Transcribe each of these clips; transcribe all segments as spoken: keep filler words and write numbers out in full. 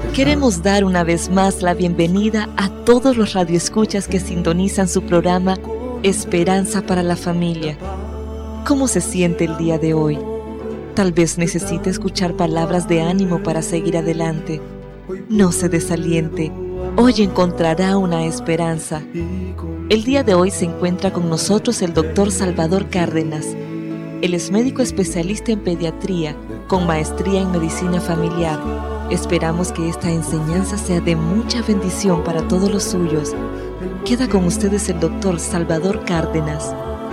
Queremos dar una vez más la bienvenida a todos los radioescuchas que sintonizan su programa Esperanza para la Familia. ¿Cómo se siente el día de hoy? Tal vez necesite escuchar palabras de ánimo para seguir adelante. No se desaliente. Hoy encontrará una esperanza. El día de hoy se encuentra con nosotros el doctor Salvador Cárdenas. Él es médico especialista en pediatría, con maestría en medicina familiar. Esperamos que esta enseñanza sea de mucha bendición para todos los suyos. Queda con ustedes el doctor Salvador Cárdenas.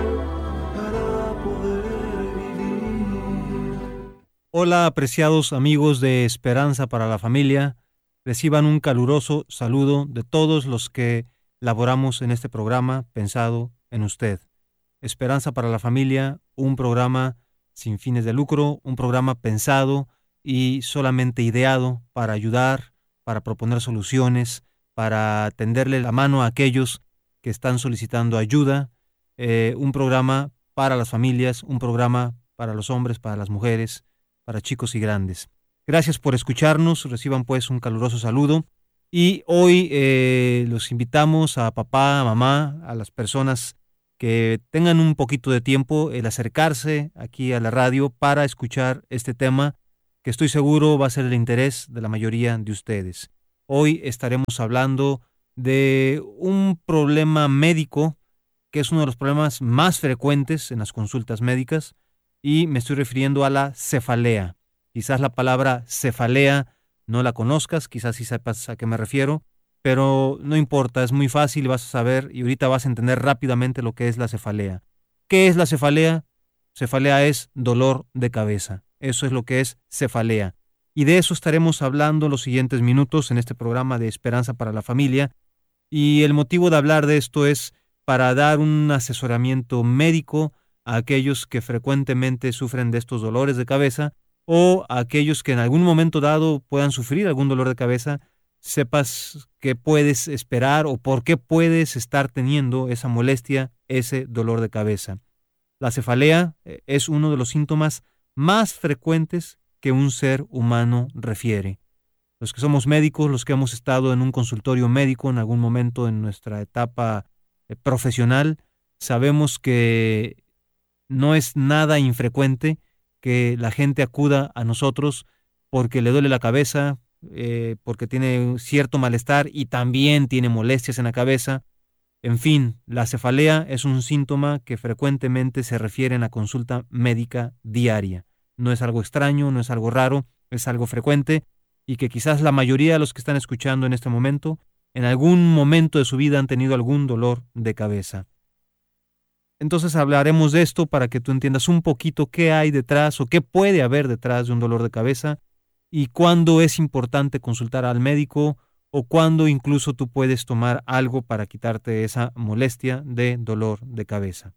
Hola, apreciados amigos de Esperanza para la Familia. Reciban un caluroso saludo de todos los que laboramos en este programa pensado en usted. Esperanza para la Familia, un programa sin fines de lucro, un programa pensado y solamente ideado para ayudar, para proponer soluciones, para tenderle la mano a aquellos que están solicitando ayuda, eh, un programa para las familias, un programa para los hombres, para las mujeres, para chicos y grandes. Gracias por escucharnos, reciban pues un caluroso saludo y hoy eh, los invitamos a papá, a mamá, a las personas que tengan un poquito de tiempo el acercarse aquí a la radio para escuchar este tema que estoy seguro va a ser del interés de la mayoría de ustedes. Hoy estaremos hablando de un problema médico que es uno de los problemas más frecuentes en las consultas médicas y me estoy refiriendo a la cefalea. Quizás la palabra cefalea no la conozcas, quizás sí sepas a qué me refiero, pero no importa, es muy fácil, vas a saber y ahorita vas a entender rápidamente lo que es la cefalea. ¿Qué es la cefalea? Cefalea es dolor de cabeza. Eso es lo que es cefalea. Y de eso estaremos hablando los siguientes minutos en este programa de Esperanza para la Familia. Y el motivo de hablar de esto es para dar un asesoramiento médico a aquellos que frecuentemente sufren de estos dolores de cabeza o a aquellos que en algún momento dado puedan sufrir algún dolor de cabeza, sepas qué puedes esperar o por qué puedes estar teniendo esa molestia, ese dolor de cabeza. La cefalea es uno de los síntomas más frecuentes que un ser humano refiere. Los que somos médicos, los que hemos estado en un consultorio médico en algún momento en nuestra etapa eh, profesional, sabemos que no es nada infrecuente que la gente acuda a nosotros porque le duele la cabeza, eh, porque tiene cierto malestar y también tiene molestias en la cabeza. En fin, la cefalea es un síntoma que frecuentemente se refiere en la consulta médica diaria. No es algo extraño, no es algo raro, es algo frecuente y que quizás la mayoría de los que están escuchando en este momento, en algún momento de su vida han tenido algún dolor de cabeza. Entonces hablaremos de esto para que tú entiendas un poquito qué hay detrás o qué puede haber detrás de un dolor de cabeza y cuándo es importante consultar al médico o cuándo incluso tú puedes tomar algo para quitarte esa molestia de dolor de cabeza.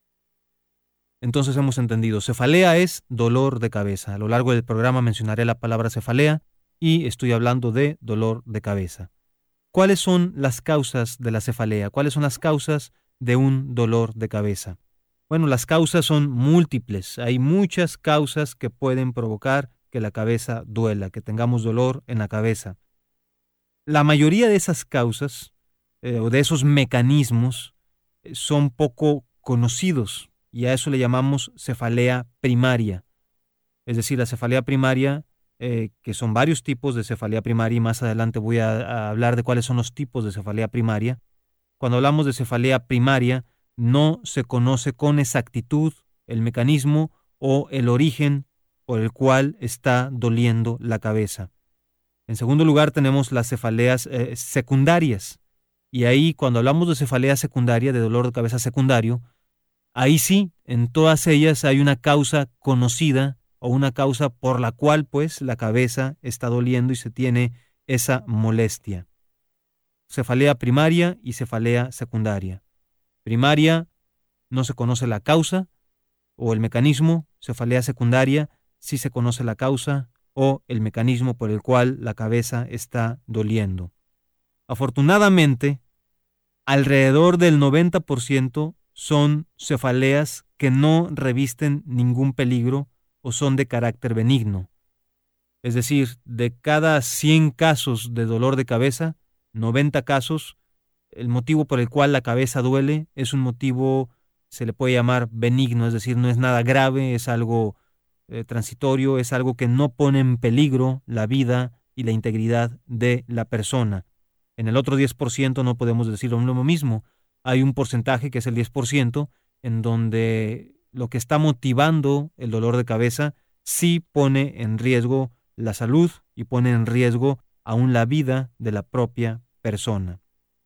Entonces hemos entendido, cefalea es dolor de cabeza. A lo largo del programa mencionaré la palabra cefalea y estoy hablando de dolor de cabeza. ¿Cuáles son las causas de la cefalea? ¿Cuáles son las causas de un dolor de cabeza? Bueno, las causas son múltiples. Hay muchas causas que pueden provocar que la cabeza duela, que tengamos dolor en la cabeza. La mayoría de esas causas eh, o de esos mecanismos eh, son poco conocidos y a eso le llamamos cefalea primaria. Es decir, la cefalea primaria, eh, que son varios tipos de cefalea primaria y más adelante voy a, a hablar de cuáles son los tipos de cefalea primaria. Cuando hablamos de cefalea primaria, no se conoce con exactitud el mecanismo o el origen por el cual está doliendo la cabeza. En segundo lugar, tenemos las cefaleas eh, secundarias. Y ahí, cuando hablamos de cefalea secundaria, de dolor de cabeza secundario, ahí sí, en todas ellas hay una causa conocida o una causa por la cual, pues, la cabeza está doliendo y se tiene esa molestia. Cefalea primaria y cefalea secundaria. Primaria, no se conoce la causa o el mecanismo. Cefalea secundaria, sí se conoce la causa o el mecanismo por el cual la cabeza está doliendo. Afortunadamente, alrededor del noventa por ciento son cefaleas que no revisten ningún peligro o son de carácter benigno. Es decir, de cada cien casos de dolor de cabeza, noventa casos, el motivo por el cual la cabeza duele es un motivo, se le puede llamar benigno, es decir, no es nada grave, es algo eh, transitorio, es algo que no pone en peligro la vida y la integridad de la persona. En el otro diez por ciento no podemos decir lo mismo. Hay un porcentaje que es el diez por ciento en donde lo que está motivando el dolor de cabeza sí pone en riesgo la salud y pone en riesgo aún la vida de la propia persona.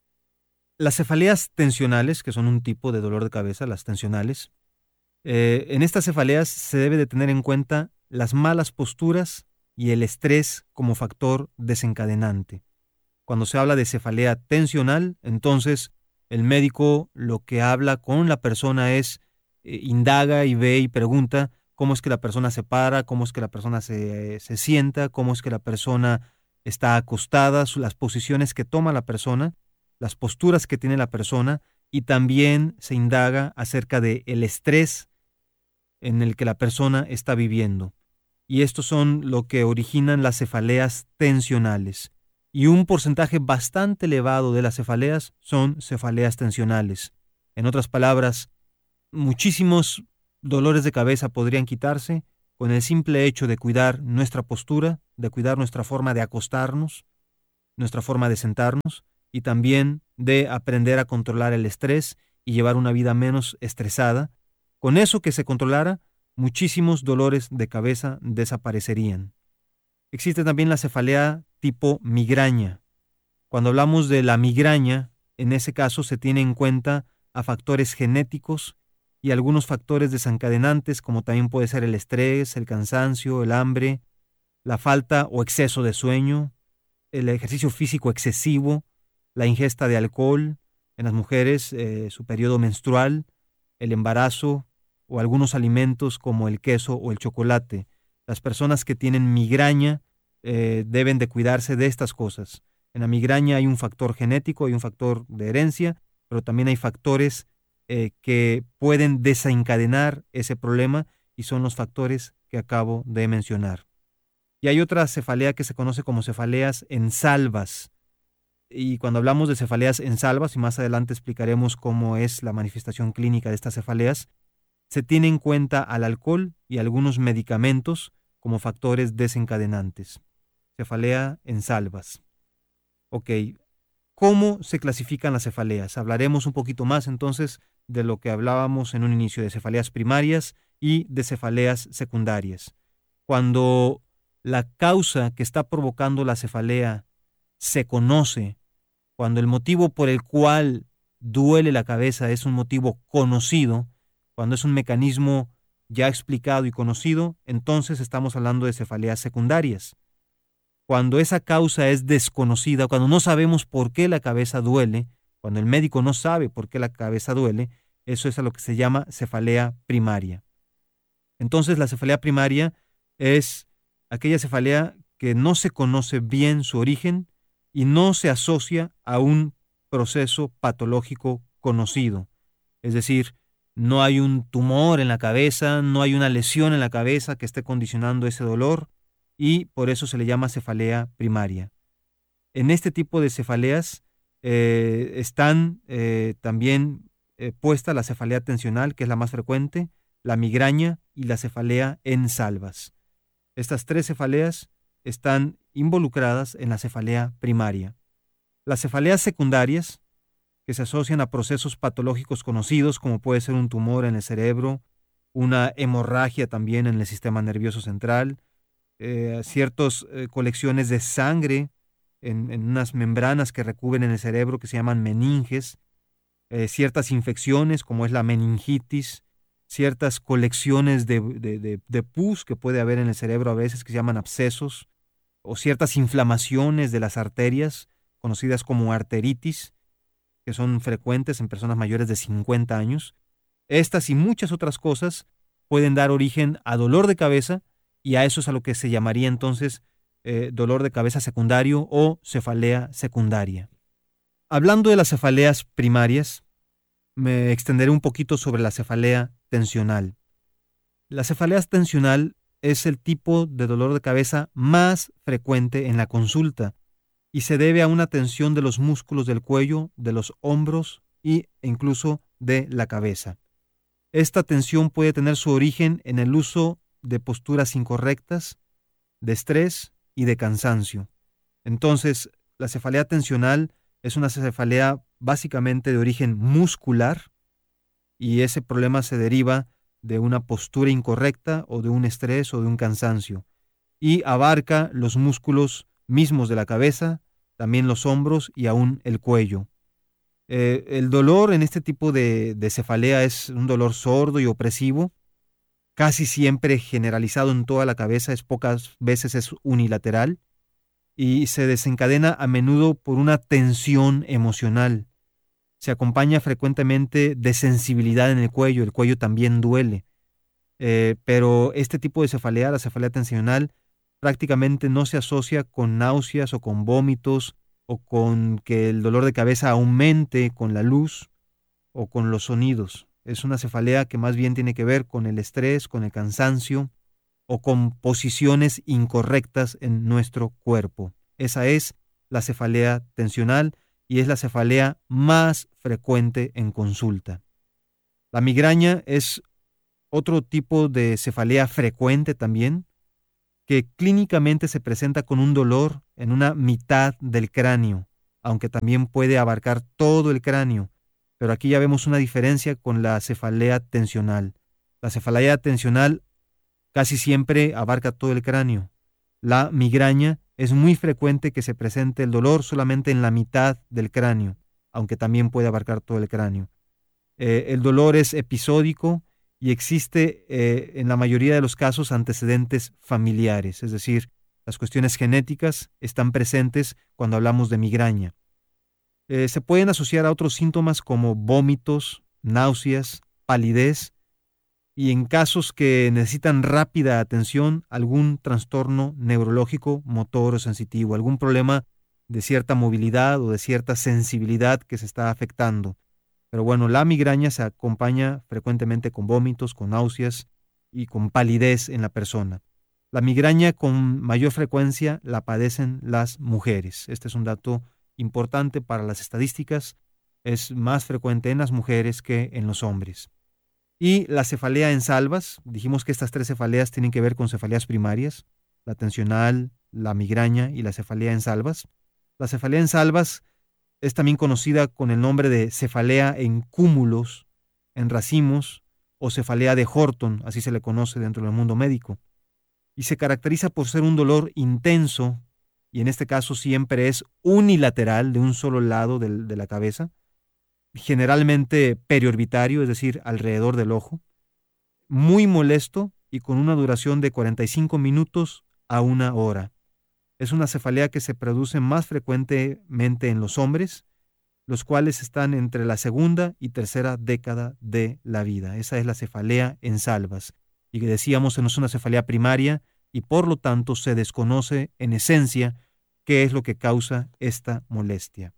Las cefaleas tensionales, que son un tipo de dolor de cabeza, las tensionales, eh, en estas cefaleas se debe de tener en cuenta las malas posturas y el estrés como factor desencadenante. Cuando se habla de cefalea tensional, entonces el médico lo que habla con la persona es, eh, indaga y ve y pregunta cómo es que la persona se para, cómo es que la persona se, se sienta, cómo es que la persona está acostada, las posiciones que toma la persona, las posturas que tiene la persona, y también se indaga acerca del estrés en el que la persona está viviendo. Y estos son lo que originan las cefaleas tensionales. Y un porcentaje bastante elevado de las cefaleas son cefaleas tensionales. En otras palabras, muchísimos dolores de cabeza podrían quitarse con el simple hecho de cuidar nuestra postura, de cuidar nuestra forma de acostarnos, nuestra forma de sentarnos, y también de aprender a controlar el estrés y llevar una vida menos estresada. Con eso que se controlara, muchísimos dolores de cabeza desaparecerían. Existe también la cefalea tipo migraña. Cuando hablamos de la migraña, en ese caso se tiene en cuenta a factores genéticos y algunos factores desencadenantes, como también puede ser el estrés, el cansancio, el hambre, la falta o exceso de sueño, el ejercicio físico excesivo, la ingesta de alcohol, en las mujeres eh, su periodo menstrual, el embarazo o algunos alimentos como el queso o el chocolate. Las personas que tienen migraña eh, deben de cuidarse de estas cosas. En la migraña hay un factor genético, hay un factor de herencia, pero también hay factores eh, que pueden desencadenar ese problema y son los factores que acabo de mencionar. Y hay otra cefalea que se conoce como cefaleas en salvas. Y cuando hablamos de cefaleas en salvas, y más adelante explicaremos cómo es la manifestación clínica de estas cefaleas, se tiene en cuenta al alcohol y algunos medicamentos como factores desencadenantes. Cefalea en salvas. Ok, ¿cómo se clasifican las cefaleas? Hablaremos un poquito más entonces de lo que hablábamos en un inicio, de cefaleas primarias y de cefaleas secundarias. Cuando la causa que está provocando la cefalea se conoce, cuando el motivo por el cual duele la cabeza es un motivo conocido, cuando es un mecanismo ya explicado y conocido, entonces estamos hablando de cefaleas secundarias. Cuando esa causa es desconocida, cuando no sabemos por qué la cabeza duele, cuando el médico no sabe por qué la cabeza duele, eso es a lo que se llama cefalea primaria. Entonces la cefalea primaria es aquella cefalea que no se conoce bien su origen y no se asocia a un proceso patológico conocido. Es decir, no hay un tumor en la cabeza, no hay una lesión en la cabeza que esté condicionando ese dolor, y por eso se le llama cefalea primaria. En este tipo de cefaleas eh, están eh, también eh, puesta la cefalea tensional, que es la más frecuente, la migraña y la cefalea en salvas. Estas tres cefaleas están involucradas en la cefalea primaria. Las cefaleas secundarias, que se asocian a procesos patológicos conocidos, como puede ser un tumor en el cerebro, una hemorragia también en el sistema nervioso central, eh, ciertas eh, colecciones de sangre en, en unas membranas que recubren en el cerebro que se llaman meninges, eh, ciertas infecciones como es la meningitis, ciertas colecciones de, de, de, de pus que puede haber en el cerebro a veces que se llaman abscesos, o ciertas inflamaciones de las arterias conocidas como arteritis, que son frecuentes en personas mayores de cincuenta años. Estas y muchas otras cosas pueden dar origen a dolor de cabeza, y a eso es a lo que se llamaría entonces eh, dolor de cabeza secundario o cefalea secundaria. Hablando de las cefaleas primarias, me extenderé un poquito sobre la cefalea tensional. La cefalea tensional es el tipo de dolor de cabeza más frecuente en la consulta y se debe a una tensión de los músculos del cuello, de los hombros e incluso de la cabeza. Esta tensión puede tener su origen en el uso de posturas incorrectas, de estrés y de cansancio. Entonces, la cefalea tensional es una cefalea básicamente de origen muscular y ese problema se deriva de una postura incorrecta o de un estrés o de un cansancio y abarca los músculos mismos de la cabeza, también los hombros y aún el cuello. Eh, el dolor en este tipo de, de cefalea es un dolor sordo y opresivo, casi siempre generalizado en toda la cabeza, es pocas veces es unilateral y se desencadena a menudo por una tensión emocional. Se acompaña frecuentemente de sensibilidad en el cuello, el cuello también duele. Eh, pero este tipo de cefalea, la cefalea tensional, prácticamente no se asocia con náuseas o con vómitos o con que el dolor de cabeza aumente con la luz o con los sonidos. Es una cefalea que más bien tiene que ver con el estrés, con el cansancio o con posiciones incorrectas en nuestro cuerpo. Esa es la cefalea tensional y es la cefalea más frecuente en consulta. La migraña es otro tipo de cefalea frecuente también, que clínicamente se presenta con un dolor en una mitad del cráneo, aunque también puede abarcar todo el cráneo, pero aquí ya vemos una diferencia con la cefalea tensional. La cefalea tensional casi siempre abarca todo el cráneo. La migraña es muy frecuente que se presente el dolor solamente en la mitad del cráneo, aunque también puede abarcar todo el cráneo. Eh, el dolor es episódico y existe eh, en la mayoría de los casos antecedentes familiares, es decir, las cuestiones genéticas están presentes cuando hablamos de migraña. Eh, se pueden asociar a otros síntomas como vómitos, náuseas, palidez y en casos que necesitan rápida atención, algún trastorno neurológico, motor o sensitivo, algún problema de cierta movilidad o de cierta sensibilidad que se está afectando. Pero bueno, la migraña se acompaña frecuentemente con vómitos, con náuseas y con palidez en la persona. La migraña con mayor frecuencia la padecen las mujeres. Este es un dato importante para las estadísticas. Es más frecuente en las mujeres que en los hombres. Y la cefalea en salvas, dijimos que estas tres cefaleas tienen que ver con cefaleas primarias, la tensional, la migraña y la cefalea en salvas. La cefalea en salvas es también conocida con el nombre de cefalea en cúmulos, en racimos o cefalea de Horton, así se le conoce dentro del mundo médico. Y se caracteriza por ser un dolor intenso, y en este caso siempre es unilateral, de un solo lado del, de la cabeza, generalmente periorbitario, es decir, alrededor del ojo, muy molesto y con una duración de cuarenta y cinco minutos a una hora. Es una cefalea que se produce más frecuentemente en los hombres, los cuales están entre la segunda y tercera década de la vida. Esa es la cefalea en salvas. Y que decíamos no es una cefalea primaria y por lo tanto se desconoce en esencia qué es lo que causa esta molestia.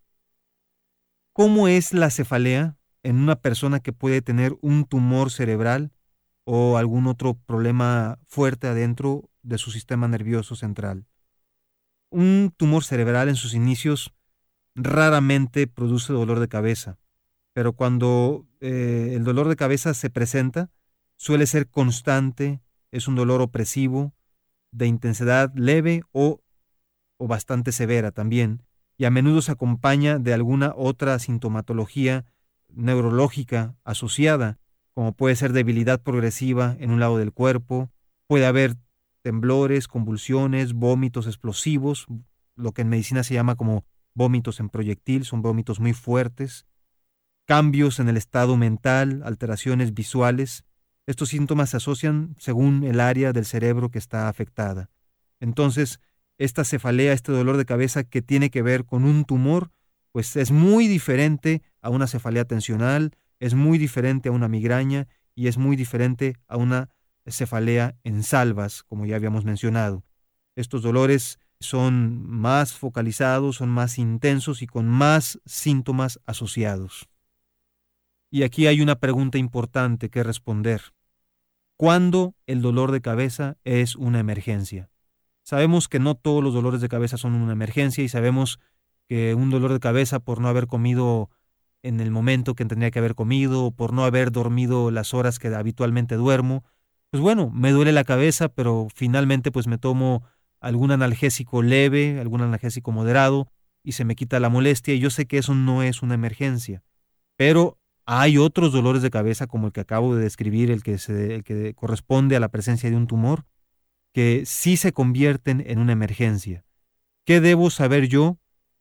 ¿Cómo es la cefalea en una persona que puede tener un tumor cerebral o algún otro problema fuerte adentro de su sistema nervioso central? Un tumor cerebral en sus inicios raramente produce dolor de cabeza, pero cuando eh, el dolor de cabeza se presenta, suele ser constante, es un dolor opresivo, de intensidad leve o, o bastante severa también, y a menudo se acompaña de alguna otra sintomatología neurológica asociada, como puede ser debilidad progresiva en un lado del cuerpo, puede haber temblores, convulsiones, vómitos explosivos, lo que en medicina se llama como vómitos en proyectil, son vómitos muy fuertes, cambios en el estado mental, alteraciones visuales. Estos síntomas se asocian según el área del cerebro que está afectada. Entonces, esta cefalea, este dolor de cabeza que tiene que ver con un tumor, pues es muy diferente a una cefalea tensional, es muy diferente a una migraña y es muy diferente a una cefalea en salvas, como ya habíamos mencionado. Estos dolores son más focalizados, son más intensos y con más síntomas asociados. Y aquí hay una pregunta importante que responder. ¿Cuándo el dolor de cabeza es una emergencia? Sabemos que no todos los dolores de cabeza son una emergencia y sabemos que un dolor de cabeza por no haber comido en el momento que tendría que haber comido o por no haber dormido las horas que habitualmente duermo, pues bueno, me duele la cabeza, pero finalmente pues me tomo algún analgésico leve, algún analgésico moderado y se me quita la molestia y yo sé que eso no es una emergencia. Pero hay otros dolores de cabeza como el que acabo de describir, el que, se, el que corresponde a la presencia de un tumor, que sí se convierten en una emergencia. ¿Qué debo saber yo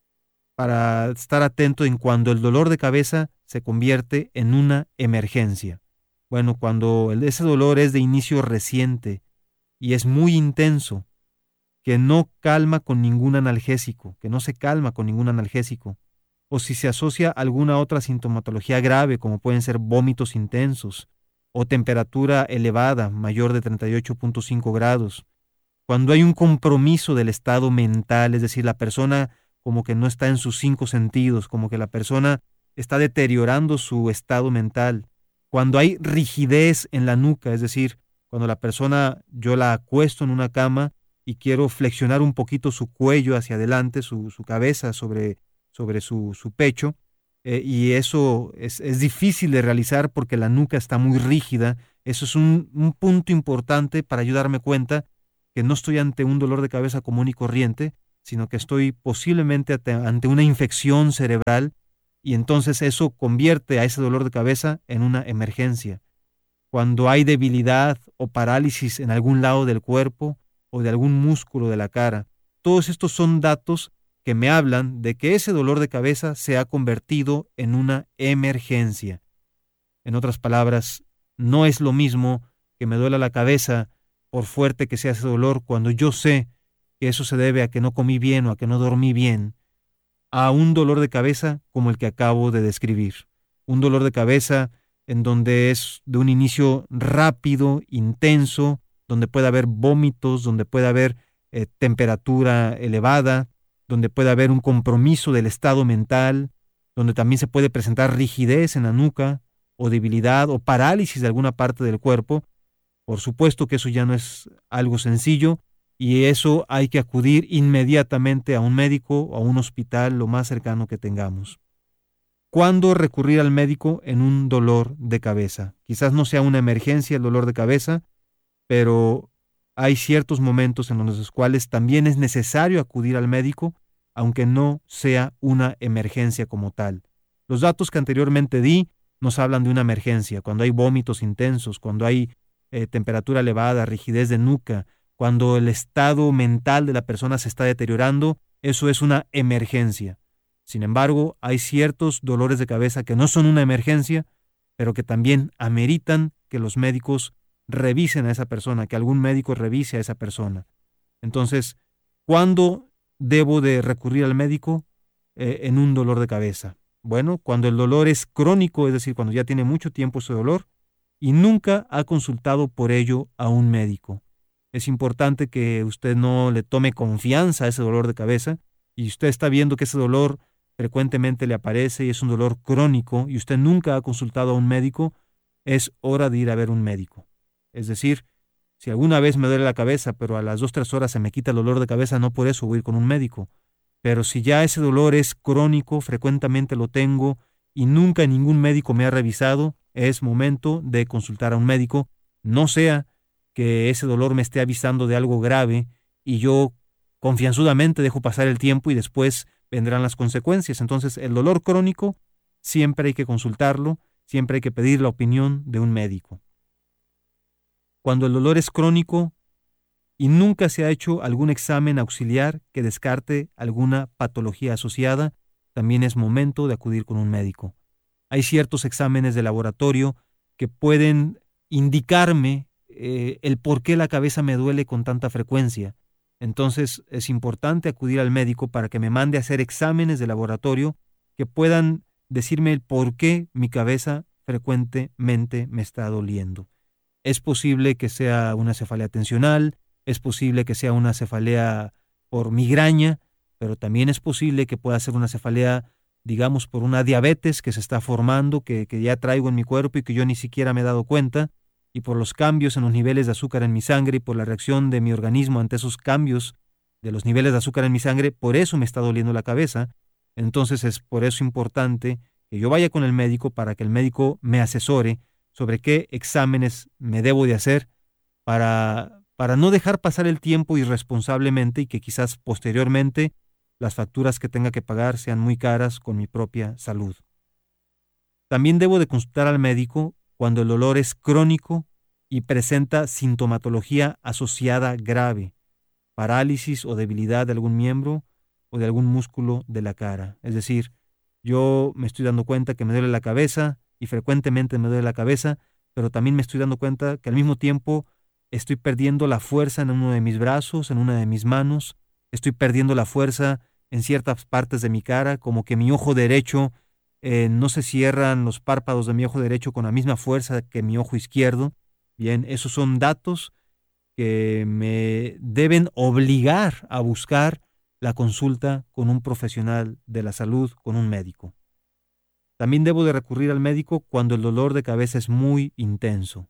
para estar atento en cuando el dolor de cabeza se convierte en una emergencia? Bueno, cuando ese dolor es de inicio reciente y es muy intenso, que no calma con ningún analgésico, que no se calma con ningún analgésico, o si se asocia a alguna otra sintomatología grave, como pueden ser vómitos intensos o temperatura elevada, mayor de treinta y ocho punto cinco grados. Cuando hay un compromiso del estado mental, es decir, la persona como que no está en sus cinco sentidos, como que la persona está deteriorando su estado mental. Cuando hay rigidez en la nuca, es decir, cuando la persona, yo la acuesto en una cama y quiero flexionar un poquito su cuello hacia adelante, su, su cabeza sobre, sobre su, su pecho, eh, y eso es, es difícil de realizar porque la nuca está muy rígida. Eso es un, un punto importante para yo darme cuenta que no estoy ante un dolor de cabeza común y corriente, sino que estoy posiblemente ante una infección cerebral y entonces eso convierte a ese dolor de cabeza en una emergencia. Cuando hay debilidad o parálisis en algún lado del cuerpo o de algún músculo de la cara, todos estos son datos que me hablan de que ese dolor de cabeza se ha convertido en una emergencia. En otras palabras, no es lo mismo que me duela la cabeza por fuerte que sea ese dolor cuando yo sé que eso se debe a que no comí bien o a que no dormí bien, a un dolor de cabeza como el que acabo de describir. Un dolor de cabeza en donde es de un inicio rápido, intenso, donde puede haber vómitos, donde puede haber eh, temperatura elevada, donde puede haber un compromiso del estado mental, donde también se puede presentar rigidez en la nuca, o debilidad, o parálisis de alguna parte del cuerpo. Por supuesto que eso ya no es algo sencillo, y eso hay que acudir inmediatamente a un médico o a un hospital lo más cercano que tengamos. ¿Cuándo recurrir al médico en un dolor de cabeza? Quizás no sea una emergencia el dolor de cabeza, pero hay ciertos momentos en los cuales también es necesario acudir al médico, aunque no sea una emergencia como tal. Los datos que anteriormente di nos hablan de una emergencia, cuando hay vómitos intensos, cuando hay eh, temperatura elevada, rigidez de nuca, cuando el estado mental de la persona se está deteriorando, eso es una emergencia. Sin embargo, hay ciertos dolores de cabeza que no son una emergencia, pero que también ameritan que los médicos revisen a esa persona, que algún médico revise a esa persona. Entonces, ¿cuándo debo de recurrir al médico eh, en un dolor de cabeza? Bueno, cuando el dolor es crónico, es decir, cuando ya tiene mucho tiempo ese dolor y nunca ha consultado por ello a un médico. Es importante que usted no le tome confianza a ese dolor de cabeza y usted está viendo que ese dolor frecuentemente le aparece y es un dolor crónico y usted nunca ha consultado a un médico, es hora de ir a ver un médico. Es decir, si alguna vez me duele la cabeza, pero a las dos, tres horas se me quita el dolor de cabeza, no por eso voy a ir con un médico. Pero si ya ese dolor es crónico, frecuentemente lo tengo y nunca ningún médico me ha revisado, es momento de consultar a un médico, no sea que ese dolor me esté avisando de algo grave y yo confianzudamente dejo pasar el tiempo y después vendrán las consecuencias. Entonces, el dolor crónico siempre hay que consultarlo, siempre hay que pedir la opinión de un médico. Cuando el dolor es crónico y nunca se ha hecho algún examen auxiliar que descarte alguna patología asociada, también es momento de acudir con un médico. Hay ciertos exámenes de laboratorio que pueden indicarme eh, el por qué la cabeza me duele con tanta frecuencia. Entonces es importante acudir al médico para que me mande a hacer exámenes de laboratorio que puedan decirme el por qué mi cabeza frecuentemente me está doliendo. Es posible que sea una cefalea tensional, es posible que sea una cefalea por migraña, pero también es posible que pueda ser una cefalea, digamos, por una diabetes que se está formando, que, que ya traigo en mi cuerpo y que yo ni siquiera me he dado cuenta. y por los cambios en los niveles de azúcar en mi sangre y por la reacción de mi organismo ante esos cambios de los niveles de azúcar en mi sangre, por eso me está doliendo la cabeza. Entonces es por eso importante que yo vaya con el médico para que el médico me asesore sobre qué exámenes me debo de hacer para, para no dejar pasar el tiempo irresponsablemente y que quizás posteriormente las facturas que tenga que pagar sean muy caras con mi propia salud. También debo de consultar al médico cuando el dolor es crónico y presenta sintomatología asociada grave, parálisis o debilidad de algún miembro o de algún músculo de la cara. Es decir, yo me estoy dando cuenta que me duele la cabeza y frecuentemente me duele la cabeza, pero también me estoy dando cuenta que al mismo tiempo estoy perdiendo la fuerza en uno de mis brazos, en una de mis manos, estoy perdiendo la fuerza en ciertas partes de mi cara, como que mi ojo derecho eh, no se cierran los párpados de mi ojo derecho con la misma fuerza que mi ojo izquierdo. Bien, esos son datos que me deben obligar a buscar la consulta con un profesional de la salud, con un médico. También debo de recurrir al médico cuando el dolor de cabeza es muy intenso.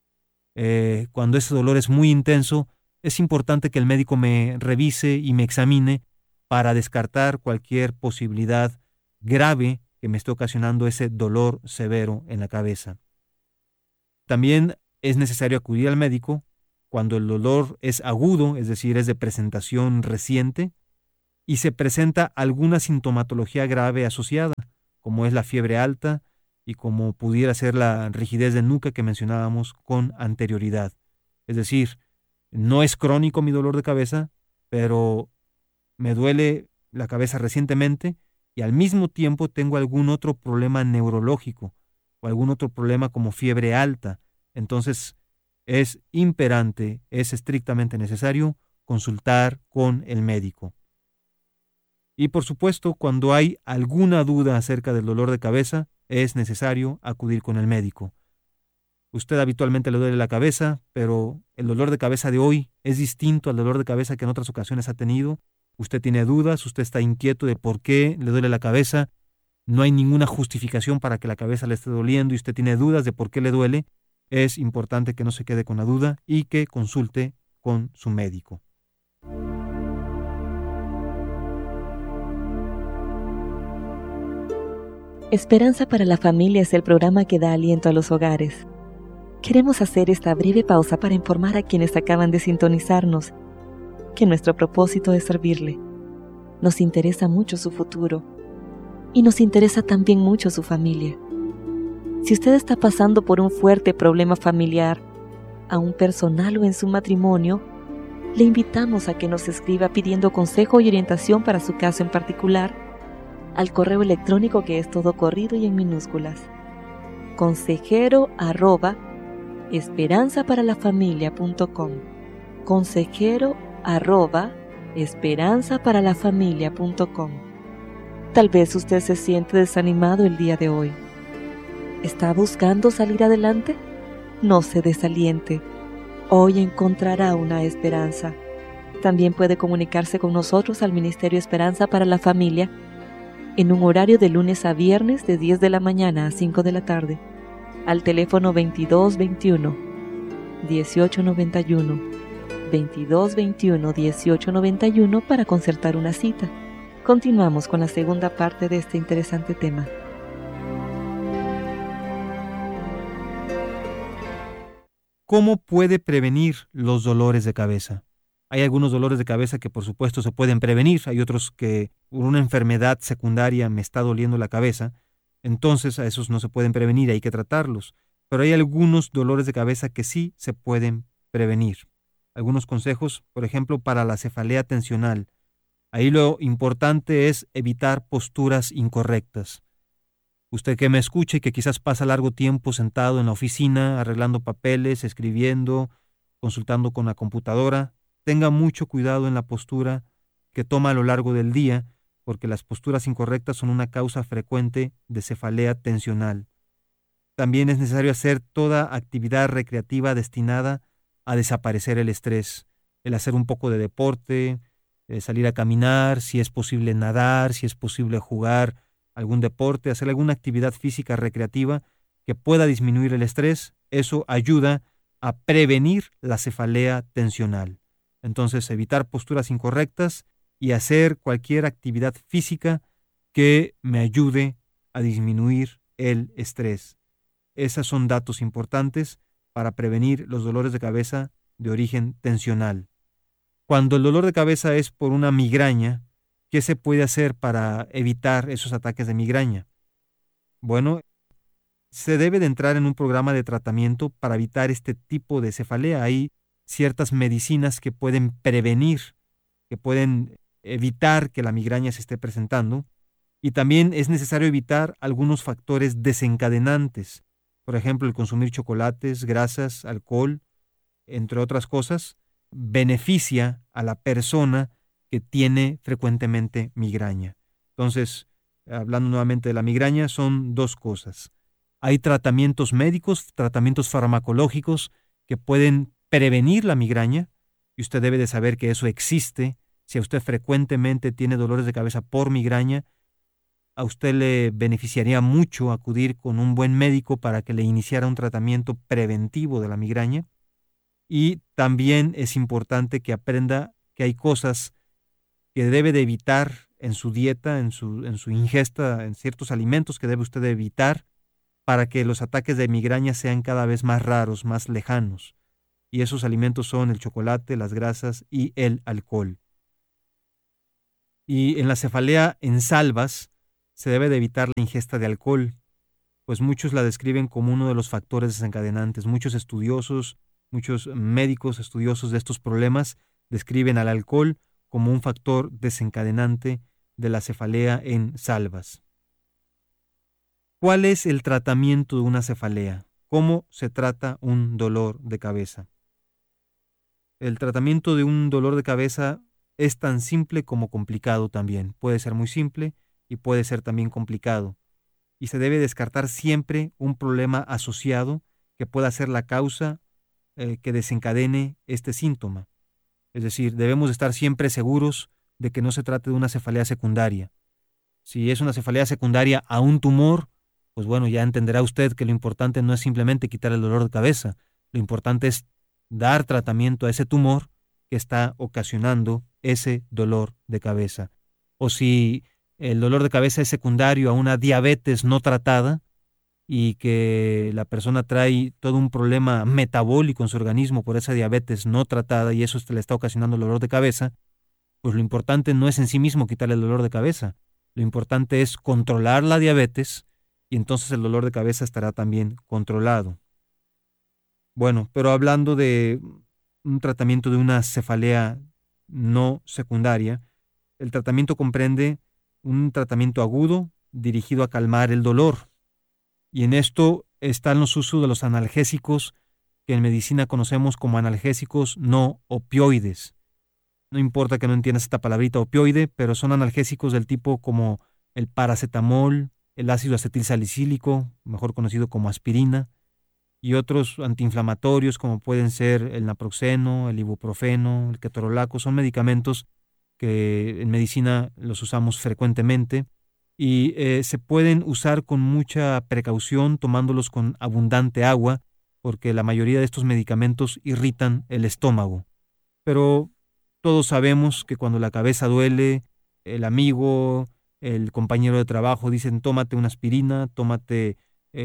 Eh, cuando ese dolor es muy intenso, es importante que el médico me revise y me examine para descartar cualquier posibilidad grave que me esté ocasionando ese dolor severo en la cabeza. También es necesario acudir al médico cuando el dolor es agudo, es decir, es de presentación reciente, y se presenta alguna sintomatología grave asociada, como es la fiebre alta y como pudiera ser la rigidez de nuca que mencionábamos con anterioridad. Es decir, no es crónico mi dolor de cabeza, pero me duele la cabeza recientemente y al mismo tiempo tengo algún otro problema neurológico o algún otro problema como fiebre alta. Entonces es imperante, es estrictamente necesario consultar con el médico. Y por supuesto, cuando hay alguna duda acerca del dolor de cabeza, es necesario acudir con el médico. Usted habitualmente le duele la cabeza, pero el dolor de cabeza de hoy es distinto al dolor de cabeza que en otras ocasiones ha tenido. Usted tiene dudas, usted está inquieto de por qué le duele la cabeza. No hay ninguna justificación para que la cabeza le esté doliendo y usted tiene dudas de por qué le duele. Es importante que no se quede con la duda y que consulte con su médico. Esperanza para la Familia es el programa que da aliento a los hogares. Queremos hacer esta breve pausa para informar a quienes acaban de sintonizarnos que nuestro propósito es servirle. Nos interesa mucho su futuro y nos interesa también mucho su familia. Si usted está pasando por un fuerte problema familiar, aún personal o en su matrimonio, le invitamos a que nos escriba pidiendo consejo y orientación para su caso en particular al correo electrónico que es todo corrido y en minúsculas. consejero arroba esperanza para la familia punto com. consejero arroba esperanza para la familia punto com. Tal vez usted se siente desanimado el día de hoy. ¿Está buscando salir adelante? No se desaliente. Hoy encontrará una esperanza. También puede comunicarse con nosotros al Ministerio Esperanza para la Familia en un horario de lunes a viernes de diez de la mañana a cinco de la tarde, al teléfono veintidós veintiuno, dieciocho noventa y uno, veintidós veintiuno, dieciocho noventa y uno para concertar una cita. Continuamos con la segunda parte de este interesante tema. ¿Cómo puede prevenir los dolores de cabeza? Hay algunos dolores de cabeza que por supuesto se pueden prevenir, hay otros que por una enfermedad secundaria me está doliendo la cabeza, entonces a esos no se pueden prevenir, hay que tratarlos. Pero hay algunos dolores de cabeza que sí se pueden prevenir. Algunos consejos, por ejemplo, para la cefalea tensional. Ahí lo importante es evitar posturas incorrectas. Usted que me escuche y que quizás pasa largo tiempo sentado en la oficina, arreglando papeles, escribiendo, consultando con la computadora, tenga mucho cuidado en la postura que toma a lo largo del día, porque las posturas incorrectas son una causa frecuente de cefalea tensional. También es necesario hacer toda actividad recreativa destinada a desaparecer el estrés, el hacer un poco de deporte, eh, salir a caminar, si es posible nadar, si es posible jugar algún deporte, hacer alguna actividad física recreativa que pueda disminuir el estrés. Eso ayuda a prevenir la cefalea tensional. Entonces, evitar posturas incorrectas y hacer cualquier actividad física que me ayude a disminuir el estrés. Esos son datos importantes para prevenir los dolores de cabeza de origen tensional. Cuando el dolor de cabeza es por una migraña, ¿qué se puede hacer para evitar esos ataques de migraña? Bueno, se debe de entrar en un programa de tratamiento para evitar este tipo de cefalea. Hay ciertas medicinas que pueden prevenir, que pueden evitar que la migraña se esté presentando. Y también es necesario evitar algunos factores desencadenantes. Por ejemplo, el consumir chocolates, grasas, alcohol, entre otras cosas, beneficia a la persona que tiene frecuentemente migraña. Entonces, hablando nuevamente de la migraña, son dos cosas. Hay tratamientos médicos, tratamientos farmacológicos que pueden prevenir la migraña, y usted debe de saber que eso existe. Si usted frecuentemente tiene dolores de cabeza por migraña, a usted le beneficiaría mucho acudir con un buen médico para que le iniciara un tratamiento preventivo de la migraña. Y también es importante que aprenda que hay cosas que debe de evitar en su dieta, en su, en su ingesta, en ciertos alimentos que debe usted de evitar para que los ataques de migraña sean cada vez más raros, más lejanos. Y esos alimentos son el chocolate, las grasas y el alcohol. Y en la cefalea en salvas se debe de evitar la ingesta de alcohol, pues muchos la describen como uno de los factores desencadenantes. Muchos estudiosos, muchos médicos estudiosos de estos problemas describen al alcohol como un factor desencadenante de la cefalea en salvas. ¿Cuál es el tratamiento de una cefalea? ¿Cómo se trata un dolor de cabeza? El tratamiento de un dolor de cabeza es tan simple como complicado también. Puede ser muy simple y puede ser también complicado. Y se debe descartar siempre un problema asociado que pueda ser la causa eh, que desencadene este síntoma. Es decir, debemos estar siempre seguros de que no se trate de una cefalea secundaria. Si es una cefalea secundaria a un tumor, pues bueno, ya entenderá usted que lo importante no es simplemente quitar el dolor de cabeza. Lo importante es dar tratamiento a ese tumor que está ocasionando ese dolor de cabeza. O si el dolor de cabeza es secundario a una diabetes no tratada y que la persona trae todo un problema metabólico en su organismo por esa diabetes no tratada y eso le está ocasionando el dolor de cabeza, pues lo importante no es en sí mismo quitarle el dolor de cabeza. Lo importante es controlar la diabetes y entonces el dolor de cabeza estará también controlado. Bueno, pero hablando de un tratamiento de una cefalea no secundaria, el tratamiento comprende un tratamiento agudo dirigido a calmar el dolor. Y en esto están los usos de los analgésicos que en medicina conocemos como analgésicos no opioides. No importa que no entiendas esta palabrita opioide, pero son analgésicos del tipo como el paracetamol, el ácido acetilsalicílico, mejor conocido como aspirina, y otros antiinflamatorios como pueden ser el naproxeno, el ibuprofeno, el ketorolaco. Son medicamentos que en medicina los usamos frecuentemente y eh, se pueden usar con mucha precaución, tomándolos con abundante agua, porque la mayoría de estos medicamentos irritan el estómago. Pero todos sabemos que cuando la cabeza duele, el amigo, el compañero de trabajo dicen tómate una aspirina, tómate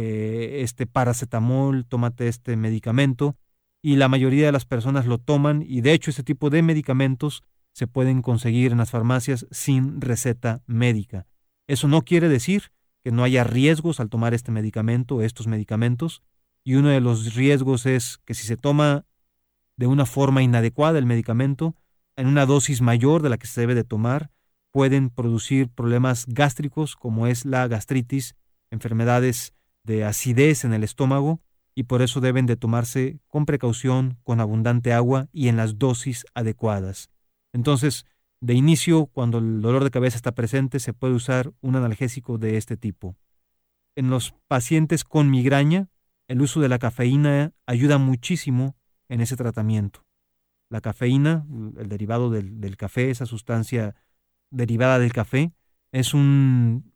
eh, este paracetamol, tómate este medicamento, y la mayoría de las personas lo toman, y de hecho ese tipo de medicamentos se pueden conseguir en las farmacias sin receta médica. Eso no quiere decir que no haya riesgos al tomar este medicamento, estos medicamentos, y uno de los riesgos es que si se toma de una forma inadecuada el medicamento, en una dosis mayor de la que se debe de tomar, pueden producir problemas gástricos como es la gastritis, enfermedades de acidez en el estómago, y por eso deben de tomarse con precaución, con abundante agua y en las dosis adecuadas. Entonces, de inicio, cuando el dolor de cabeza está presente, se puede usar un analgésico de este tipo. En los pacientes con migraña, el uso de la cafeína ayuda muchísimo en ese tratamiento. La cafeína, el derivado del, del café, esa sustancia derivada del café, es un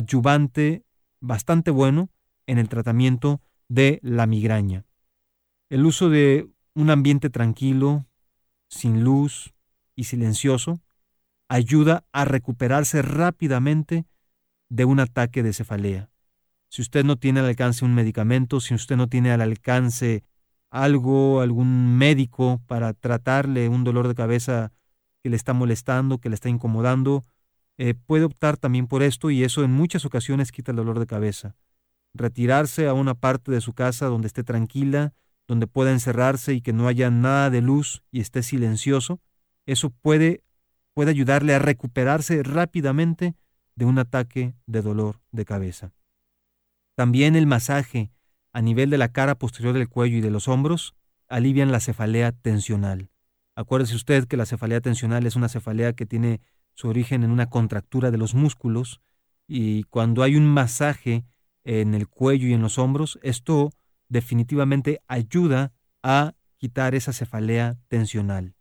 coadyuvante bastante bueno en el tratamiento de la migraña. El uso de un ambiente tranquilo, sin luz y silencioso, ayuda a recuperarse rápidamente de un ataque de cefalea. Si usted no tiene al alcance un medicamento, si usted no tiene al alcance algo, algún médico para tratarle un dolor de cabeza que le está molestando, que le está incomodando, eh, puede optar también por esto, y eso en muchas ocasiones quita el dolor de cabeza. Retirarse a una parte de su casa donde esté tranquila, donde pueda encerrarse y que no haya nada de luz y esté silencioso, eso puede, puede ayudarle a recuperarse rápidamente de un ataque de dolor de cabeza. También el masaje a nivel de la cara posterior del cuello y de los hombros alivian la cefalea tensional. Acuérdese usted que la cefalea tensional es una cefalea que tiene su origen en una contractura de los músculos, y cuando hay un masaje en el cuello y en los hombros, esto definitivamente ayuda a quitar esa cefalea tensional.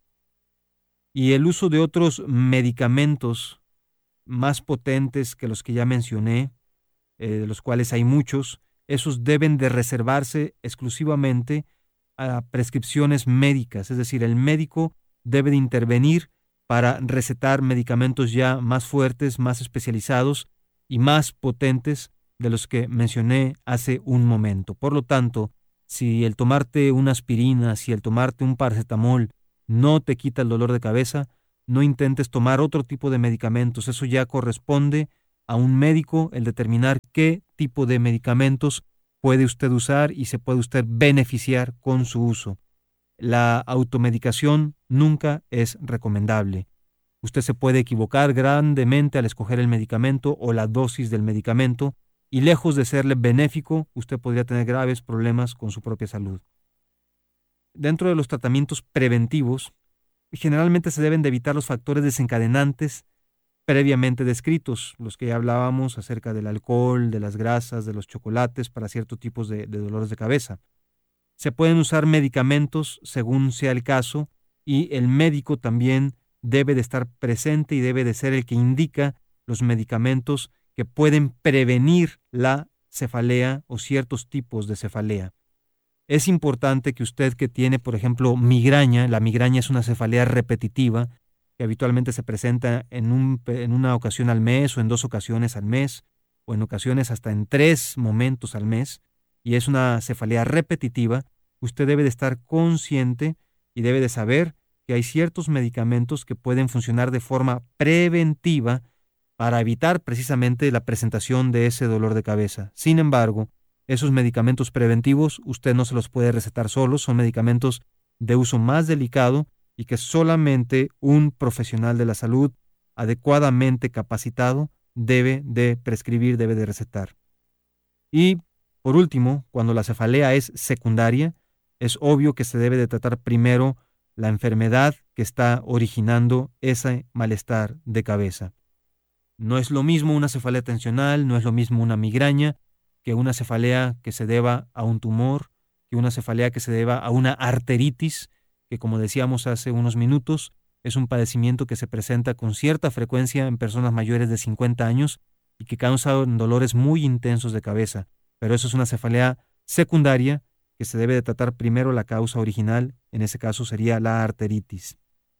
Y el uso de otros medicamentos más potentes que los que ya mencioné, eh, de los cuales hay muchos, esos deben de reservarse exclusivamente a prescripciones médicas, es decir, el médico debe de intervenir para recetar medicamentos ya más fuertes, más especializados y más potentes de los que mencioné hace un momento. Por lo tanto, si el tomarte una aspirina, si el tomarte un paracetamol no te quita el dolor de cabeza, no intentes tomar otro tipo de medicamentos. Eso ya corresponde a un médico el determinar qué tipo de medicamentos puede usted usar y se puede usted beneficiar con su uso. La automedicación nunca es recomendable. Usted se puede equivocar grandemente al escoger el medicamento o la dosis del medicamento, y lejos de serle benéfico, usted podría tener graves problemas con su propia salud. Dentro de los tratamientos preventivos, generalmente se deben de evitar los factores desencadenantes previamente descritos, los que ya hablábamos acerca del alcohol, de las grasas, de los chocolates para ciertos tipos de, de dolores de cabeza. Se pueden usar medicamentos según sea el caso, y el médico también debe de estar presente y debe de ser el que indica los medicamentos que pueden prevenir la cefalea o ciertos tipos de cefalea. Es importante que usted que tiene, por ejemplo, migraña, la migraña es una cefalea repetitiva que habitualmente se presenta en, un, en una ocasión al mes o en dos ocasiones al mes o en ocasiones hasta en tres momentos al mes, y es una cefalea repetitiva, usted debe de estar consciente y debe de saber que hay ciertos medicamentos que pueden funcionar de forma preventiva para evitar precisamente la presentación de ese dolor de cabeza. Sin embargo, esos medicamentos preventivos usted no se los puede recetar solos, son medicamentos de uso más delicado y que solamente un profesional de la salud adecuadamente capacitado debe de prescribir, debe de recetar. Y, por último, cuando la cefalea es secundaria, es obvio que se debe de tratar primero la enfermedad que está originando ese malestar de cabeza. No es lo mismo una cefalea tensional, no es lo mismo una migraña, que una cefalea que se deba a un tumor, que una cefalea que se deba a una arteritis, que como decíamos hace unos minutos, es un padecimiento que se presenta con cierta frecuencia en personas mayores de cincuenta años y que causa dolores muy intensos de cabeza. Pero eso es una cefalea secundaria que se debe de tratar primero la causa original, en ese caso sería la arteritis.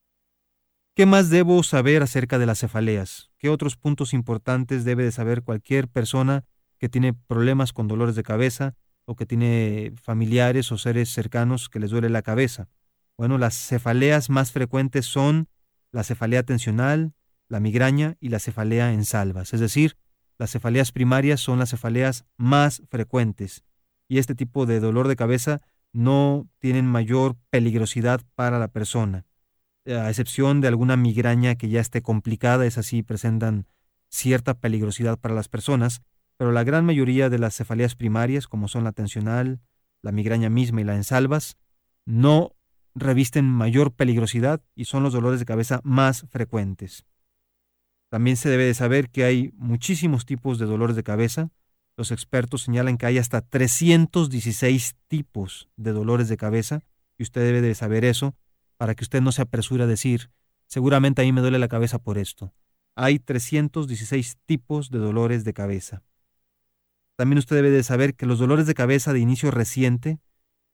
¿Qué más debo saber acerca de las cefaleas? ¿Qué otros puntos importantes debe de saber cualquier persona que tiene problemas con dolores de cabeza o que tiene familiares o seres cercanos que les duele la cabeza? Bueno, las cefaleas más frecuentes son la cefalea tensional, la migraña y la cefalea en salvas. Es decir, las cefaleas primarias son las cefaleas más frecuentes, y este tipo de dolor de cabeza no tienen mayor peligrosidad para la persona. A excepción de alguna migraña que ya esté complicada, esas sí presentan cierta peligrosidad para las personas, pero la gran mayoría de las cefaleas primarias, como son la tensional, la migraña misma y la en salvas, no revisten mayor peligrosidad y son los dolores de cabeza más frecuentes. También se debe de saber que hay muchísimos tipos de dolores de cabeza. Los expertos señalan que hay hasta trescientos dieciséis tipos de dolores de cabeza, y usted debe de saber eso para que usted no se apresure a decir, seguramente a mí me duele la cabeza por esto. Hay trescientos dieciséis tipos de dolores de cabeza. También usted debe de saber que los dolores de cabeza de inicio reciente,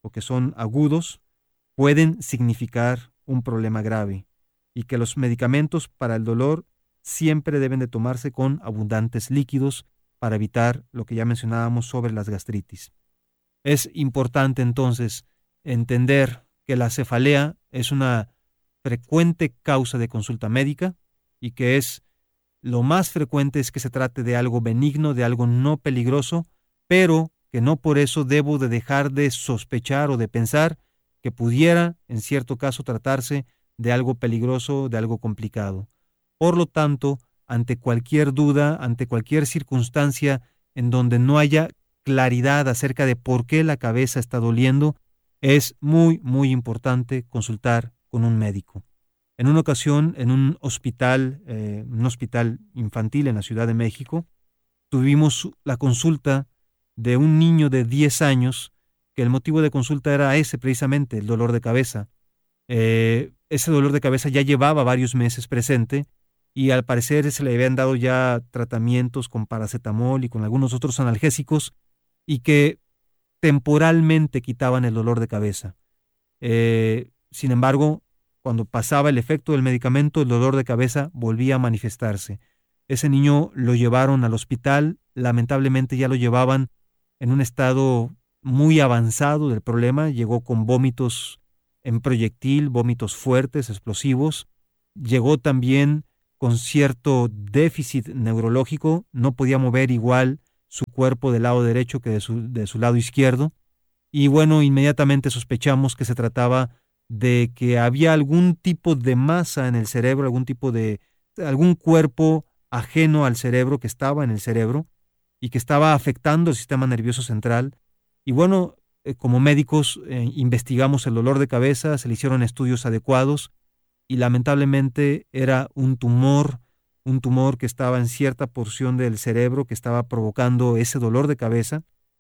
o que son agudos, pueden significar un problema grave y que los medicamentos para el dolor siempre deben de tomarse con abundantes líquidos para evitar lo que ya mencionábamos sobre las gastritis. Es importante entonces entender que la cefalea es una frecuente causa de consulta médica y que es lo más frecuente es que se trate de algo benigno, de algo no peligroso, pero que no por eso debo de dejar de sospechar o de pensar que pudiera, en cierto caso, tratarse de algo peligroso, de algo complicado. Por lo tanto, ante cualquier duda, ante cualquier circunstancia en donde no haya claridad acerca de por qué la cabeza está doliendo, es muy, muy importante consultar con un médico. En una ocasión, en un hospital, eh, un hospital infantil en la Ciudad de México, tuvimos la consulta de un niño de diez años, que el motivo de consulta era ese precisamente, el dolor de cabeza. Eh, ese dolor de cabeza ya llevaba varios meses presente y al parecer se le habían dado ya tratamientos con paracetamol y con algunos otros analgésicos y que temporalmente quitaban el dolor de cabeza. Eh, sin embargo, cuando pasaba el efecto del medicamento, el dolor de cabeza volvía a manifestarse. Ese niño lo llevaron al hospital, lamentablemente ya lo llevaban en un estado muy avanzado del problema, llegó con vómitos en proyectil, vómitos fuertes, explosivos, llegó también con cierto déficit neurológico, no podía mover igual su cuerpo del lado derecho que de su, de su lado izquierdo, y bueno, inmediatamente sospechamos que se trataba de que había algún tipo de masa en el cerebro, algún tipo de, algún cuerpo ajeno al cerebro que estaba en el cerebro y que estaba afectando el sistema nervioso central. Y bueno, eh, como médicos eh, investigamos el dolor de cabeza, se le hicieron estudios adecuados y lamentablemente era un tumor, un tumor que estaba en cierta porción del cerebro que estaba provocando ese dolor de cabeza,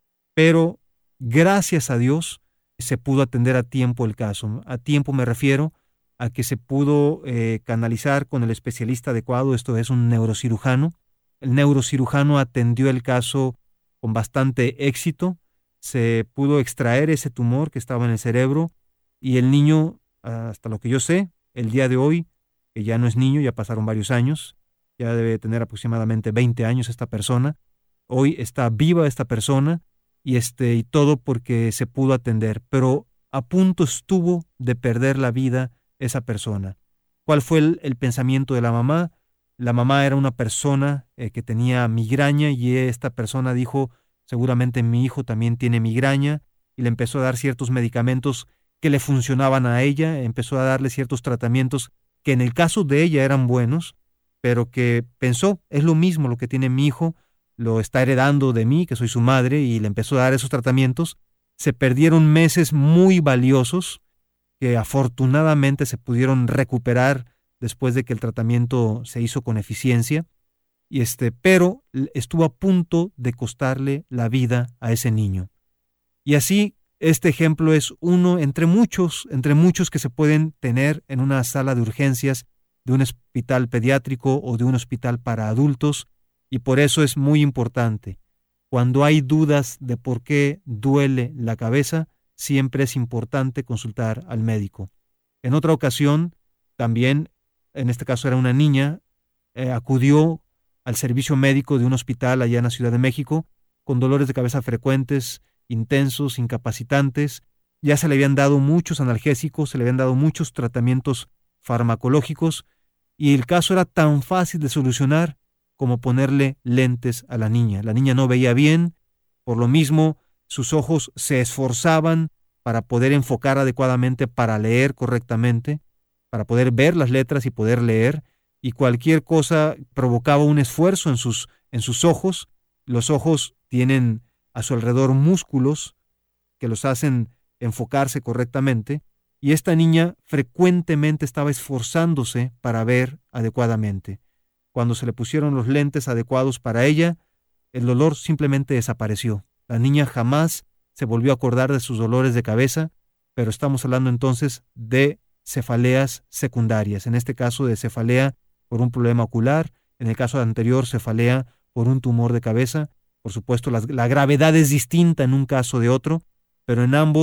pero gracias a Dios se pudo atender a tiempo el caso. A tiempo me refiero a que se pudo eh, canalizar con el especialista adecuado, esto es un neurocirujano. El neurocirujano atendió el caso con bastante éxito, se pudo extraer ese tumor que estaba en el cerebro y el niño, hasta lo que yo sé, el día de hoy, que ya no es niño, ya pasaron varios años, ya debe tener aproximadamente veinte años esta persona, hoy está viva esta persona y, este, y todo porque se pudo atender, pero a punto estuvo de perder la vida esa persona. ¿Cuál fue el, el pensamiento de la mamá? La mamá era una persona eh, que tenía migraña y esta persona dijo, seguramente mi hijo también tiene migraña, y le empezó a dar ciertos medicamentos que le funcionaban a ella, empezó a darle ciertos tratamientos que en el caso de ella eran buenos, pero que pensó, es lo mismo lo que tiene mi hijo, lo está heredando de mí, que soy su madre, y le empezó a dar esos tratamientos. Se perdieron meses muy valiosos que afortunadamente se pudieron recuperar después de que el tratamiento se hizo con eficiencia, y este, pero estuvo a punto de costarle la vida a ese niño. Y así, este ejemplo es uno entre muchos, entre muchos que se pueden tener en una sala de urgencias de un hospital pediátrico o de un hospital para adultos, y por eso es muy importante. Cuando hay dudas de por qué duele la cabeza, siempre es importante consultar al médico. En otra ocasión, también, en este caso era una niña, eh, acudió al servicio médico de un hospital allá en la Ciudad de México con dolores de cabeza frecuentes, intensos, incapacitantes. Ya se le habían dado muchos analgésicos, se le habían dado muchos tratamientos farmacológicos y el caso era tan fácil de solucionar como ponerle lentes a la niña. La niña no veía bien, por lo mismo sus ojos se esforzaban para poder enfocar adecuadamente, para leer correctamente, para poder ver las letras y poder leer, y cualquier cosa provocaba un esfuerzo en sus, en sus ojos. Los ojos tienen a su alrededor músculos que los hacen enfocarse correctamente, y esta niña frecuentemente estaba esforzándose para ver adecuadamente. Cuando se le pusieron los lentes adecuados para ella, el dolor simplemente desapareció. La niña jamás se volvió a acordar de sus dolores de cabeza, pero estamos hablando entonces de cefaleas secundarias, en este caso de cefalea por un problema ocular, en el caso anterior cefalea por un tumor de cabeza. Por supuesto, la, la gravedad es distinta en un caso de otro, pero en ambos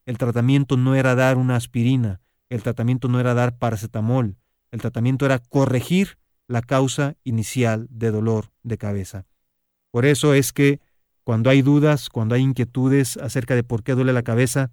El tratamiento no era dar una aspirina, el tratamiento no era dar paracetamol, el tratamiento era corregir la causa inicial de dolor de cabeza. Por eso es que cuando hay dudas, cuando hay inquietudes acerca de por qué duele la cabeza,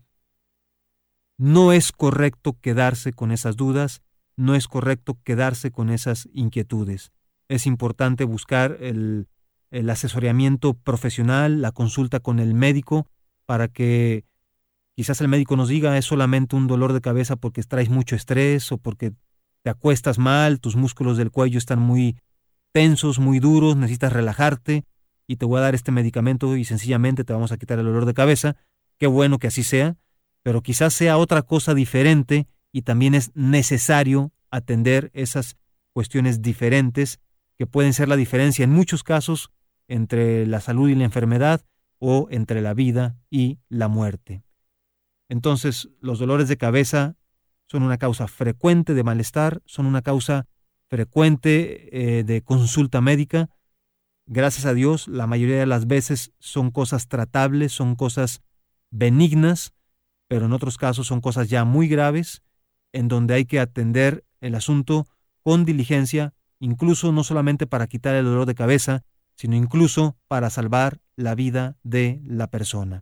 no es correcto quedarse con esas dudas, no es correcto quedarse con esas inquietudes. Es importante buscar el, el asesoramiento profesional, la consulta con el médico, para que quizás el médico nos diga es solamente un dolor de cabeza porque traes mucho estrés o porque te acuestas mal, tus músculos del cuello están muy tensos, muy duros, necesitas relajarte y te voy a dar este medicamento y sencillamente te vamos a quitar el dolor de cabeza. Qué bueno que así sea, pero quizás sea otra cosa diferente y también es necesario atender esas cuestiones diferentes que pueden ser la diferencia en muchos casos entre la salud y la enfermedad o entre la vida y la muerte. Entonces, los dolores de cabeza son una causa frecuente de malestar, son una causa frecuente eh, de consulta médica. Gracias a Dios, la mayoría de las veces son cosas tratables, son cosas benignas, pero en otros casos son cosas ya muy graves, en donde hay que atender el asunto con diligencia, incluso no solamente para quitar el dolor de cabeza, sino incluso para salvar la vida de la persona.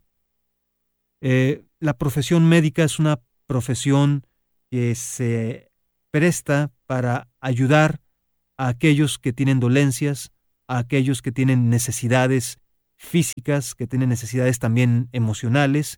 Eh, la profesión médica es una profesión que se presta para ayudar a aquellos que tienen dolencias, a aquellos que tienen necesidades físicas, que tienen necesidades también emocionales,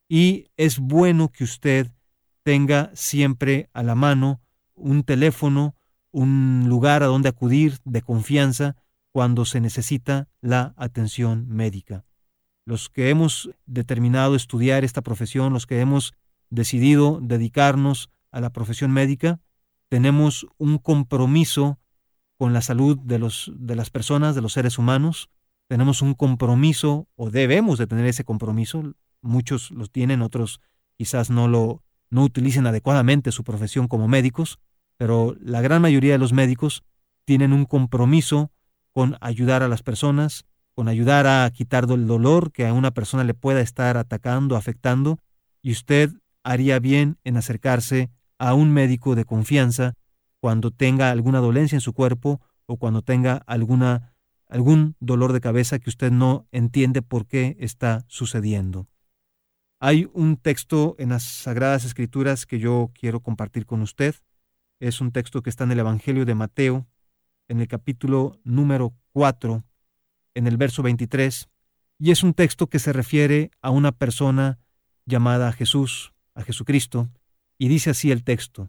y es bueno que usted tenga siempre a la mano un teléfono, un lugar a donde acudir de confianza cuando se necesita la atención médica. Los que hemos determinado estudiar esta profesión, los que hemos decidido dedicarnos a la profesión médica, tenemos un compromiso con la salud de, los, de las personas, de los seres humanos. Tenemos un compromiso, o debemos de tener ese compromiso. Muchos los tienen, otros quizás no lo no utilicen adecuadamente su profesión como médicos, pero la gran mayoría de los médicos tienen un compromiso con ayudar a las personas, con ayudar a quitar el dolor que a una persona le pueda estar atacando, afectando, y usted haría bien en acercarse a un médico de confianza cuando tenga alguna dolencia en su cuerpo o cuando tenga alguna, algún dolor de cabeza que usted no entiende por qué está sucediendo. Hay un texto en las Sagradas Escrituras que yo quiero compartir con usted. Es un texto que está en el Evangelio de Mateo, en el capítulo número cuatro, en el verso veintitrés, y es un texto que se refiere a una persona llamada Jesús, a Jesucristo, y dice así el texto: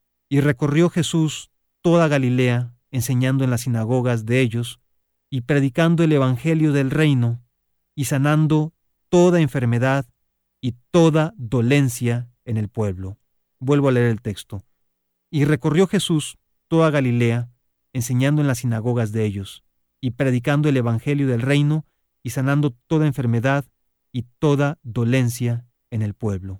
y recorrió Jesús toda Galilea, enseñando en las sinagogas de ellos, y predicando el evangelio del reino, y sanando toda enfermedad y toda dolencia en el pueblo. Vuelvo a leer el texto. Y recorrió Jesús toda Galilea, enseñando en las sinagogas de ellos, y predicando el evangelio del reino, y sanando toda enfermedad y toda dolencia en el pueblo.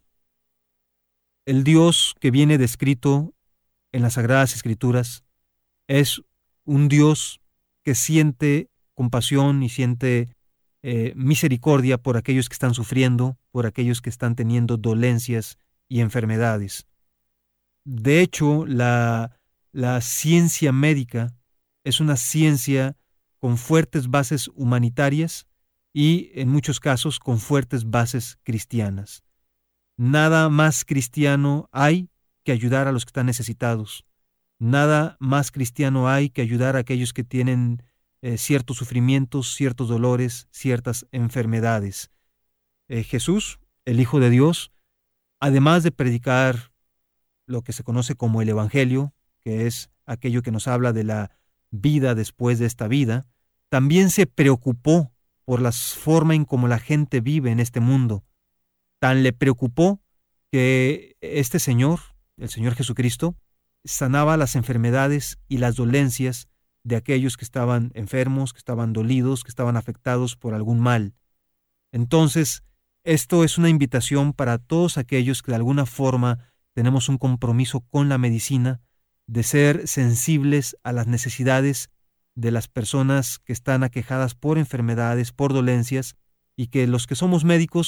El Dios que viene descrito en las Sagradas Escrituras es un Dios que siente compasión y siente eh, misericordia por aquellos que están sufriendo, por aquellos que están teniendo dolencias y enfermedades. De hecho, la, la ciencia médica es una ciencia con fuertes bases humanitarias y, en muchos casos, con fuertes bases cristianas. Nada más cristiano hay que ayudar a los que están necesitados. Nada más cristiano hay que ayudar a aquellos que tienen eh, ciertos sufrimientos, ciertos dolores, ciertas enfermedades. Eh, Jesús, el Hijo de Dios, además de predicar lo que se conoce como el Evangelio, que es aquello que nos habla de la vida después de esta vida, también se preocupó por la forma en cómo la gente vive en este mundo. Tan le preocupó que este Señor, el Señor Jesucristo, sanaba las enfermedades y las dolencias de aquellos que estaban enfermos, que estaban dolidos, que estaban afectados por algún mal. Entonces, esto es una invitación para todos aquellos que de alguna forma tenemos un compromiso con la medicina, de ser sensibles a las necesidades de las personas que están aquejadas por enfermedades, por dolencias, y que los que somos médicos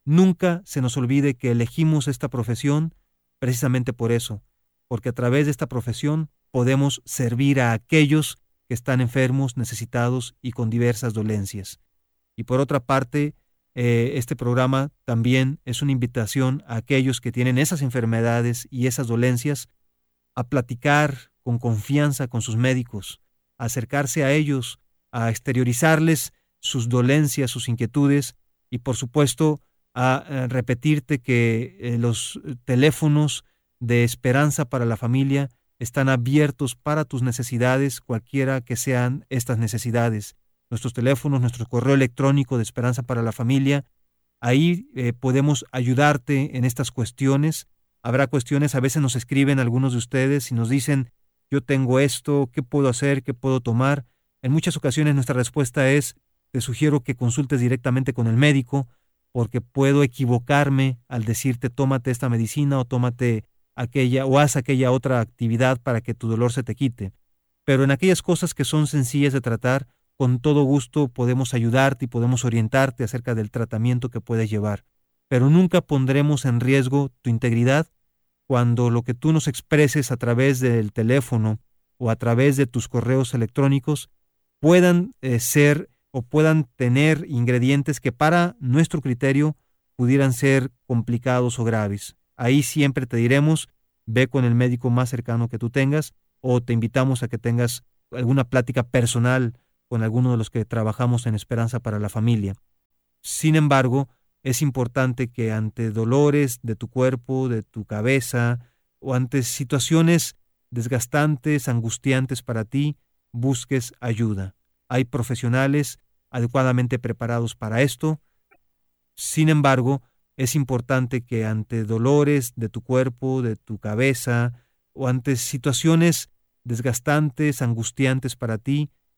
Nunca se nos olvide que elegimos esta profesión precisamente por eso, porque a través de esta profesión podemos servir a aquellos que están enfermos, necesitados y con diversas dolencias. Y por otra parte, eh, este programa también es una invitación a aquellos que tienen esas enfermedades y esas dolencias a platicar con confianza con sus médicos, a acercarse a ellos, a exteriorizarles sus dolencias, sus inquietudes y por supuesto a, a repetirte que eh, los teléfonos de Esperanza para la Familia están abiertos para tus necesidades, cualquiera que sean estas necesidades. Nuestros teléfonos, nuestro correo electrónico de Esperanza para la Familia, ahí eh, podemos ayudarte en estas cuestiones. Habrá cuestiones, a veces nos escriben algunos de ustedes y nos dicen, yo tengo esto, ¿qué puedo hacer? ¿Qué puedo tomar? En muchas ocasiones nuestra respuesta es, te sugiero que consultes directamente con el médico, porque puedo equivocarme al decirte tómate esta medicina o tómate aquella o haz aquella otra actividad para que tu dolor se te quite. Pero en aquellas cosas que son sencillas de tratar, con todo gusto podemos ayudarte y podemos orientarte acerca del tratamiento que puedes llevar. Pero nunca pondremos en riesgo tu integridad cuando lo que tú nos expreses a través del teléfono o a través de tus correos electrónicos puedan eh, ser o puedan tener ingredientes que para nuestro criterio pudieran ser complicados o graves. Ahí siempre te diremos, ve con el médico más cercano que tú tengas o te invitamos a que tengas alguna plática personal con alguno de los que trabajamos en Esperanza para la Familia. Sin embargo, es importante que ante dolores de tu cuerpo, de tu cabeza o ante situaciones desgastantes, angustiantes para ti, busques ayuda. Hay profesionales adecuadamente preparados para esto. Sin embargo, es importante que ante dolores de tu cuerpo, de tu cabeza o ante situaciones desgastantes, angustiantes para ti,